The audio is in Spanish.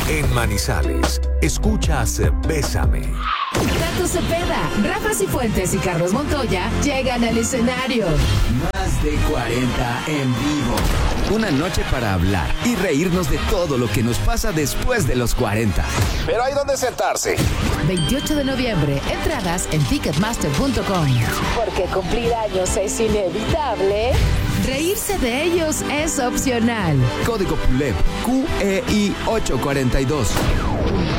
En Manizales, escuchas Bésame. Tato Cepeda, Rafa Cifuentes y Carlos Montoya llegan al escenario. Más de 40 en vivo. Una noche para hablar y reírnos de todo lo que nos pasa después de los 40. Pero hay donde sentarse. 28 de noviembre, entradas en ticketmaster.com. Porque cumplir años es inevitable, reírse de ellos es opcional. Código PULEP QEI 842.